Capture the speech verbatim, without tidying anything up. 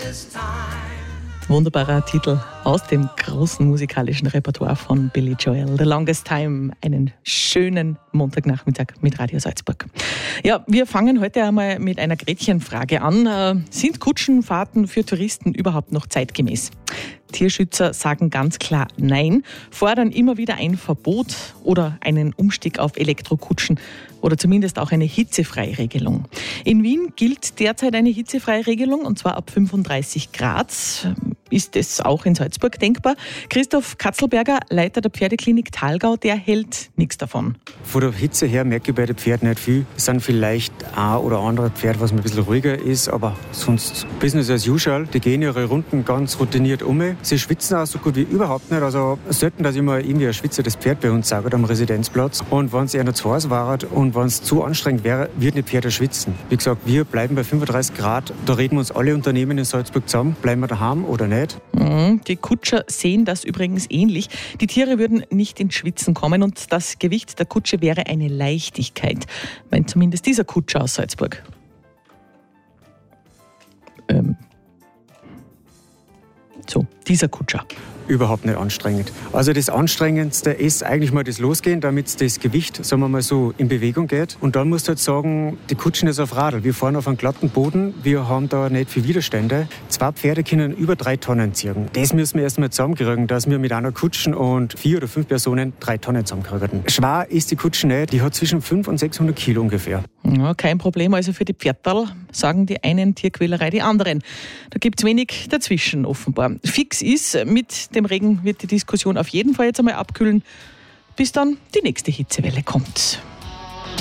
Wunderbarer Titel aus dem großen musikalischen Repertoire von Billy Joel. The Longest Time. Einen schönen Montagnachmittag mit Radio Salzburg. Ja, wir fangen heute einmal mit einer Gretchenfrage an. Sind Kutschenfahrten für Touristen überhaupt noch zeitgemäß? Tierschützer sagen ganz klar Nein, fordern immer wieder ein Verbot oder einen Umstieg auf Elektrokutschen oder zumindest auch eine hitzefreie Regelung. In Wien gilt derzeit eine hitzefreie Regelung und zwar ab fünfunddreißig Grad. Ist es auch in Salzburg denkbar? Christoph Katzelberger, Leiter der Pferdeklinik Thalgau, der hält nichts davon. Von der Hitze her merke ich bei den Pferden nicht viel. Es sind vielleicht ein oder andere Pferd, was ein bisschen ruhiger ist, aber sonst Business as usual. Die gehen ihre Runden ganz routiniert um. Sie schwitzen auch so gut wie überhaupt nicht. Also selten, dass ich mal irgendwie ein schwitzendes Pferd bei uns sage am Residenzplatz. Und wenn es eher zu heiß war und wenn es zu anstrengend wäre, wird die Pferde schwitzen. Wie gesagt, wir bleiben bei fünfunddreißig Grad. Da reden wir uns alle Unternehmen in Salzburg zusammen. Bleiben wir daheim oder nicht? Die Kutscher sehen das übrigens ähnlich. Die Tiere würden nicht ins Schwitzen kommen und das Gewicht der Kutsche wäre eine Leichtigkeit. Meint zumindest dieser Kutscher aus Salzburg. Ähm. So, dieser Kutscher. Überhaupt nicht anstrengend. Also das Anstrengendste ist eigentlich mal das Losgehen, damit das Gewicht, sagen wir mal so, in Bewegung geht. Und dann musst du halt sagen, die Kutschen ist auf Radl. Wir fahren auf einem glatten Boden, wir haben da nicht viel Widerstände. Zwei Pferde können über drei Tonnen ziehen. Das müssen wir erst mal zusammenkriegen, dass wir mit einer Kutschen und vier oder fünf Personen drei Tonnen zusammenkriegen. Schwer ist die Kutsche nicht, die hat zwischen fünfhundert und sechshundert Kilo ungefähr. Ja, kein Problem also für die Pferdal, sagen die einen, Tierquälerei die anderen. Da gibt es wenig dazwischen offenbar. Fix ist, mit dem Regen wird die Diskussion auf jeden Fall jetzt einmal abkühlen, bis dann die nächste Hitzewelle kommt.